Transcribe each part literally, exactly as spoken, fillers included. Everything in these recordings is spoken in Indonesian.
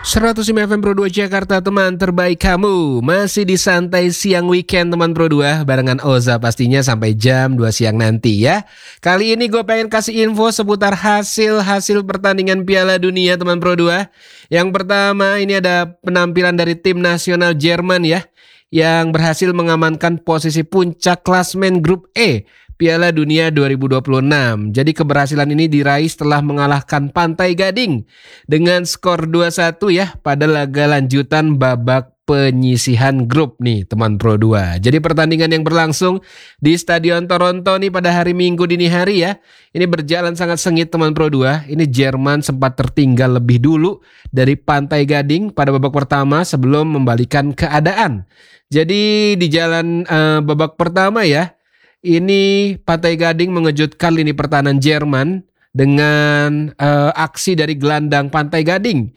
seratus lima F M Pro dua Jakarta, teman terbaik kamu. Masih di santai siang weekend teman Pro dua, barengan Oza pastinya sampai jam dua siang nanti ya. Kali ini gue pengen kasih info seputar hasil-hasil pertandingan Piala Dunia teman Pro dua. Yang pertama ini ada penampilan dari tim nasional Jerman ya, yang berhasil mengamankan posisi puncak klasmen grup E Piala Dunia dua ribu dua puluh enam. Jadi keberhasilan ini diraih setelah mengalahkan Pantai Gading dengan skor dua satu ya pada laga lanjutan babak penyisihan grup nih teman Pro dua. Jadi pertandingan yang berlangsung di Stadion Toronto nih pada hari Minggu dini hari ya. Ini berjalan sangat sengit teman Pro dua. Ini Jerman sempat tertinggal lebih dulu dari Pantai Gading pada babak pertama sebelum membalikan keadaan. Jadi di jalan uh, babak pertama ya, ini Pantai Gading mengejutkan lini pertahanan Jerman dengan uh, aksi dari gelandang Pantai Gading,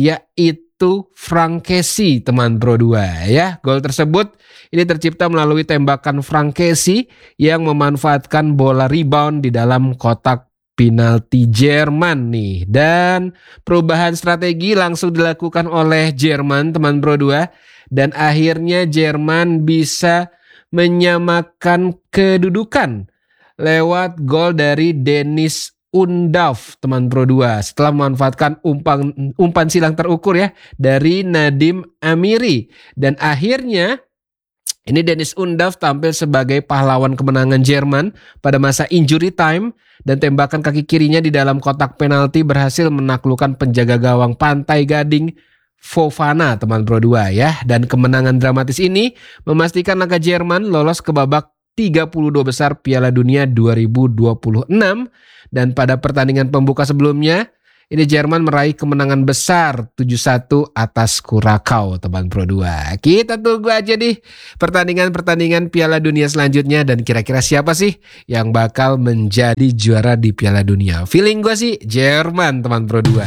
yaitu Frank Kessie teman Pro dua ya. Gol tersebut ini tercipta melalui tembakan Frank Kessie yang memanfaatkan bola rebound di dalam kotak penalti Jerman nih. Dan perubahan strategi langsung dilakukan oleh Jerman teman Pro dua, dan akhirnya Jerman bisa menyamakan kedudukan lewat gol dari Dennis Undav teman Pro dua setelah memanfaatkan umpan umpan silang terukur ya dari Nadim Amiri. Dan akhirnya ini Dennis Undav tampil sebagai pahlawan kemenangan Jerman pada masa injury time, dan tembakan kaki kirinya di dalam kotak penalti berhasil menaklukkan penjaga gawang Pantai Gading Fofana teman Pro dua ya. Dan kemenangan dramatis ini memastikan langkah Jerman lolos ke babak tiga puluh dua besar Piala Dunia dua ribu dua puluh enam. Dan pada pertandingan pembuka sebelumnya ini Jerman meraih kemenangan besar tujuh satu atas Kurakau teman Pro dua. Kita tunggu aja nih pertandingan-pertandingan Piala Dunia selanjutnya, dan kira-kira siapa sih yang bakal menjadi juara di Piala Dunia. Feeling gue sih Jerman teman Pro dua.